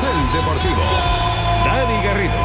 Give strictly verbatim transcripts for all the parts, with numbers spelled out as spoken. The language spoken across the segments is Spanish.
Carrusel Deportivo. Dani Garrido.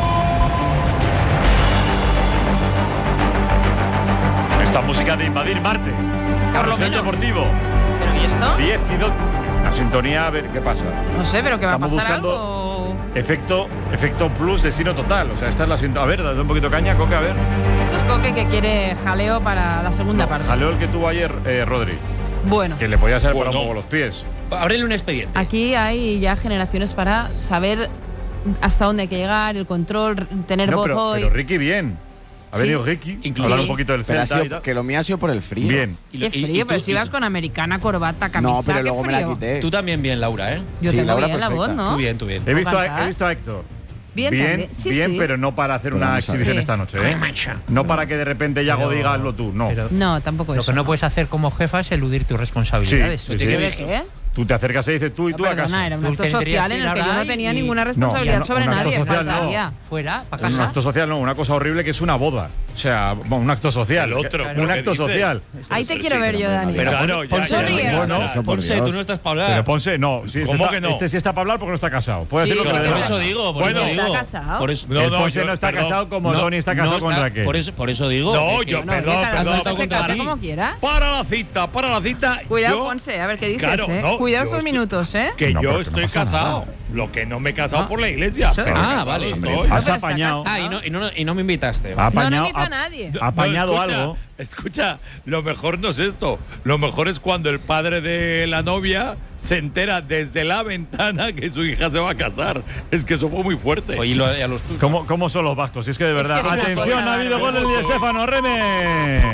Esta música de Invadir Marte. Carrusel Deportivo. ¿Pero y esto? diez y dos. Una sintonía, a ver qué pasa. No sé, pero que va a Estamos pasar buscando algo. Efecto, efecto plus destino total. O sea, esta es la sintonía. A ver, dale un poquito de caña, Coque, a ver. Esto es Coque que quiere jaleo para la segunda No, parte. jaleo el que tuvo ayer, eh, Rodri. Bueno, Que le podía salir Bueno. para un poco los pies. Ábrele un expediente. aquí hay ya generaciones para saber hasta dónde hay que llegar, el control, tener No, voz pero, hoy. pero Ricky bien. Ha Sí. venido Ricky. Incluso- Hablar un Sí. poquito del Pero ha Celta y sido, tal. que lo mío ha sido por el frío. Bien. Y- Qué y- frío, y pero tú- si y vas tú- con americana, corbata, camisa, No, pero qué luego me la frío. quité. Tú también bien, Laura, ¿eh? Yo Sí, tengo Laura, bien la voz, perfecta. ¿no? Tú bien, tú bien. He visto, a, cantar? he visto a Héctor. Bien, bien, también. Sí, bien, sí. pero no para hacer Pero una vamos a ver. exhibición Sí. esta noche, ¿eh? No para que de repente Yago Pero- diga hazlo tú, no. pero- No, tampoco Lo eso. que no puedes hacer como jefa es eludir tus responsabilidades. Sí, sí, Tiene sí. que ¿Qué? Tú te acercas y dices tú y No, tú a perdona, casa. era un Tú acto tendrías social que en ir el que yo ahora no tenía y- ninguna No, responsabilidad no, sobre un acto nadie, social no. faltaría. Fuera, para Un casa. acto social no, una cosa horrible que es una boda. O sea, bueno, un acto social. El otro, un ¿pero qué acto dices? social. Ahí te quiero ver yo, Dani. Pero claro, ya, Ponce, ya, ríes. ya, Bueno, ya. eso por Ponce, Dios. tú no estás para hablar. Pero Ponce, no. Sí, este ¿Cómo está, que no? Este sí está para hablar porque no está casado. Puede Sí, decir lo que claro, le dé Por la eso gana. digo, por Bueno, eso está digo. casado. Por eso, El Ponce no está casado como Tony está casado con está- Raquel. Por eso, por eso digo. No, que- yo- que- No, perdón, que cada perdón, uno que se contra case ti. como quiera. Para la cita, para la cita. Cuidado, yo- Ponce, a ver qué dices, Claro, ¿eh? no, Cuidado yo esos estoy- minutos, ¿eh? Que No, yo porque no estoy pasa casado. nada. Lo que no me he casado No. por la iglesia. Eso- pero Ah, casado vale. estoy. Hombre, No, Has pero está apañado. casado. Ah, y no, y, no, y no me invitaste. Ha No, no apañado, invito a ha- nadie. ha apañado No, escucha, algo. Escucha, lo mejor no es esto. Lo mejor es cuando el padre de la novia se entera desde la ventana que su hija se va a casar. Es que eso fue muy fuerte. Oye, y lo- y a los tuyos. ¿Cómo, ¿Cómo son los vascos? Si es que de verdad. que es una Atención, cosa ha habido bárbara. goles de Estefano Reme.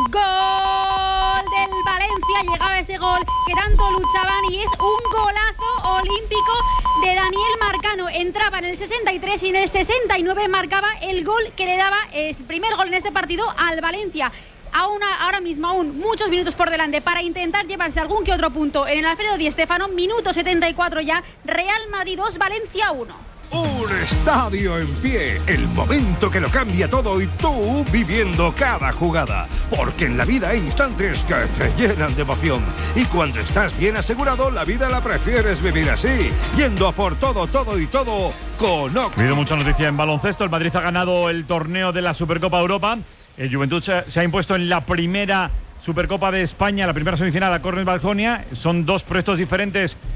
Gol del Valencia, llegaba ese gol que tanto luchaban y es un golazo olímpico de Daniel Marcano. Entraba en el sesenta y tres y en el sesenta y nueve marcaba el gol que le daba el primer gol en este partido al Valencia. Aún, ahora mismo aún muchos minutos por delante para intentar llevarse algún que otro punto en el Alfredo Di Stéfano. Minuto setenta y cuatro ya, Real Madrid dos, Valencia uno. Un estadio en pie, el momento que lo cambia todo y tú viviendo cada jugada. Porque en la vida hay instantes que te llenan de emoción. Y cuando estás bien asegurado, la vida la prefieres vivir así, yendo a por todo, todo y todo con O C. Ha habido mucha noticia en baloncesto. El Madrid ha ganado el torneo de la Supercopa Europa. El Juventud se, se ha impuesto en la primera Supercopa de España, la primera semifinal a Cornell Baskonia. Son dos proyectos diferentes